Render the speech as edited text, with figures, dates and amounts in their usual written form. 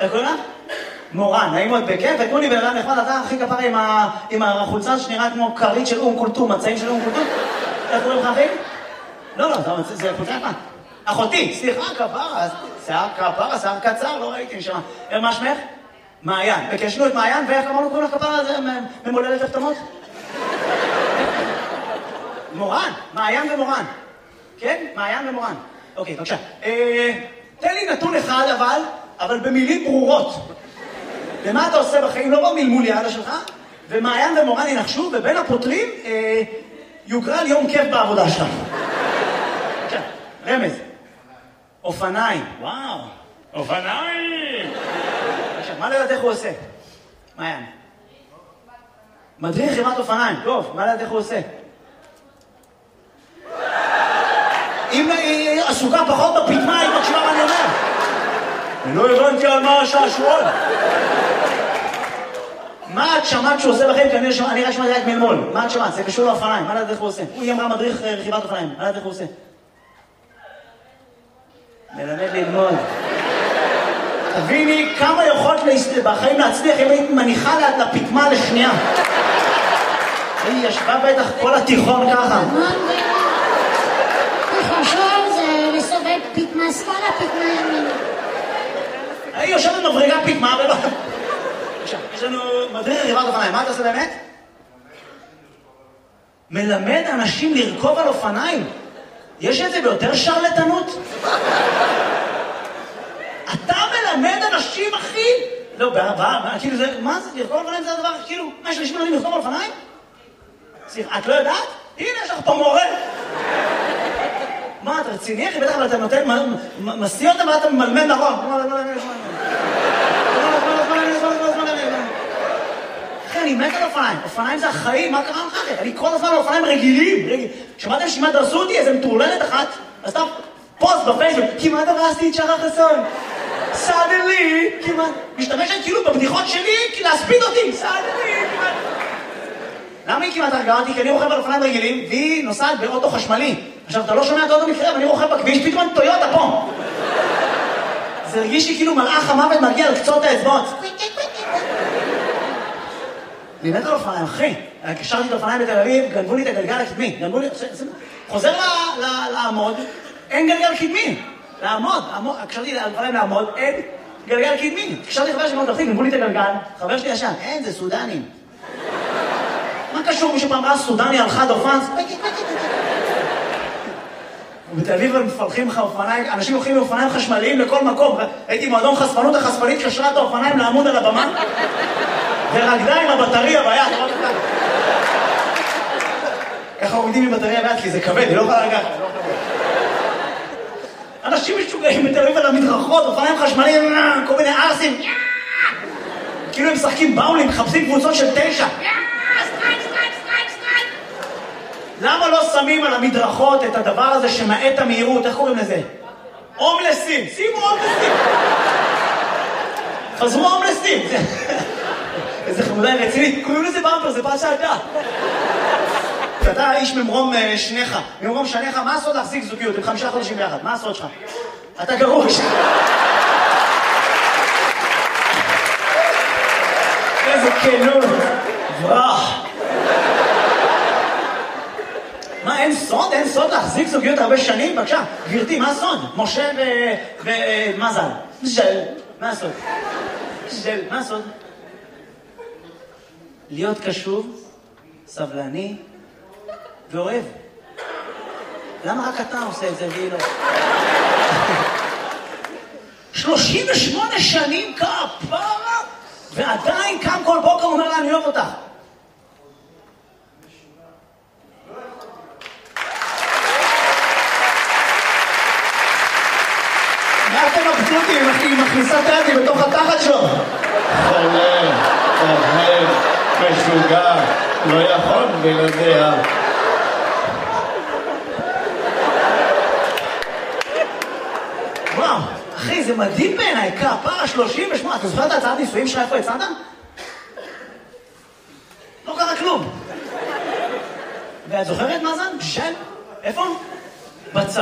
איך קוראים לה? מורן, נעים מאוד בכיף, ותנו לי בן אדם נחמד, אתה הכי כפרה עם החולצה שנראה כמו כרית של קולטום, מצעים של קולטום. איך קוראים לך אחי? לא, זה חולצה נחמד. אחותי, סליחה, כפרה, שיער קצר, לא ראיתי משמה. מה שמך? מעיין. וקשנו את מעיין, ואיך אמרנו קוראים לך כפרה, זה ממולדת הפתמות? מורן, מעיין ומורן. כן? מעיין ומורן. אוקיי, בבקשה. תן לי נתון אחד אבל במילים ברורות. ומה אתה עושה בחיים? לא במלמול יעלה שלך, ומעיין ומורן ינחשו, ובין הפותרים יוקרא לי יום כיף בעבודה שלך. בבקשה, רמז. אופניים. וואו, אופניים! בבקשה, מה לדעת איך הוא עושה? מעיין. מדריך חברת אופניים. טוב, מה לדעת איך הוא עושה? אם היא עסוקה פחות בפתמה, היא מקשיבה מה אני אומר. אני לא הבנתי על מה השעשועון. מה את שמעת שהוא עושה בכם? אני רק שמעתי רק מלמול. מה את שמעת? זה קשור לאופניים. מה לדעת איך הוא עושה? היא אמרה מדריך רכיבת אופניים. מה לדעת איך הוא עושה? מלמד ללמוד. תביני כמה יכולת בחיים להצליח אם היית מניחה לפתמה לשנייה. היא ישבה בטח כל התיכון ככה. חשוב זה לסובב פתמה שמאלה, פתמה ימין. היא יושבת מבריגה פתמה ולא... יש לנו מדריך רכיבת אופניים. מה אתה עושה באמת? מלמד אנשים לרכוב על אופניים. יש את זה ביותר שרלטנות? אתה מלמד אנשים, אחי? לא, כאילו זה... מה זה? לרכוב על אופניים זה הדבר, כאילו... מה, יש אנשים מלמדים לרכוב על אופניים? סליחה, את לא יודעת? הנה, יש לך פה מורה. מה, אתה רציני, אחי? בטח, אבל אתה נותן... מסיא אותם ואתה ממלמד נכון. אחי, אני מת על אופניים. אופניים זה החיים, מה קרה לך אחי? אני כל הזמן על אופניים רגילים. שמעתם שמה דרסו אותי איזה מטורללת אחת? אז אתה פוסט בפייסבוק, כמעט הרסתי את שחר חסון. סאדלי, כמעט. משתמשת כאילו בבדיחות שלי, להספיד אותי. סאדלי, כמעט. למה היא כמעט הרגה אותי? כי אני רוכב על אופניים רגילים, והיא נוסעת באוטו חשמלי. עכשיו, אתה לא שומע את האוטו מקרה, ואני רוכב בכביש, פתאום טויוטה פה. זה הרגיש לי כאילו מלאך המוות מגיע על קצות האצבעות. אני מת על אופניים, אחי. קשרתי את האופניים בתל אביב, גנבו לי את הגלגל הקדמי. חוזר לעמוד, אין גלגל קדמי. לעמוד, קשרתי את האופניים לעמוד, אין גלגל קדמי. קשרתי חבר שלי מאוד אחי, גנבו לי את הגלגל, חבר שלי ישן, אין, זה סודנים. מה קשור מישהו פעם ראה סודני על חד אופן? ובתל אביב הם מפלחים לך אופניים, אנשים הולכים עם אופניים חשמליים לכל מקום. הייתי מועדון חשפנות, החשפנית קשרה את האופניים לעמוד על הבמה, ורקדה עם הבטריה ביד. ככה עומדים עם בטריה ביד, כי זה כבד, היא לא יכולה לגעת. אנשים משוגעים בתל אביב על המדרכות, אופניים חשמליים, כל מיני ארסים. כאילו הם משחקים באולים, מחפשים קבוצות של 9. למה לא שמים על המדרכות את הדבר הזה שמעט המהירות? איך קוראים לזה? הומלסים. שימו הומלסים. חזרו הומלסים. איזה חמודה רצינית. קוראים לזה במפר, זה פעם שעדה. אתה איש ממרום שניך. ממרום שניך, מה הסוד להחזיק זוגיות? עם 5 חודשים ביחד. מה הסוד שלך? אתה גרוש. איזה כנות. וואו. מה, אין סוד? אין סוד להחזיק זוגיות הרבה שנים? בבקשה, גברתי, מה הסוד? משה ומזל. ז'ל. מה הסוד? ז'ל. מה הסוד? להיות קשוב, סבלני ואוהב. למה רק אתה עושה את זה והיא לא? 38 שנים כפרה, ועדיין קם כל בוקר אומר לה, אני אוהב אותך. מה אתם מבסוטים אם מכניסה תרדי בתוך התחת שלו? חולם, אוהב, משוגע, לא יכול בלעדיה. וואו, אחי, זה מדהים בעיניי, כפרה 38. אתה זוכר את הצעת נישואים שלך, איפה הצעת? לא קרה כלום. ואת זוכרת מה זה? של? איפה? בצבא.